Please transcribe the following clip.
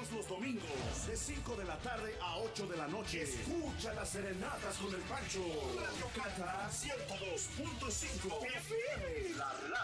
Todos los domingos, de 5 de la tarde a 8 de la noche. Escucha las serenatas con el Pancho. Radio Cata 102.5 FM.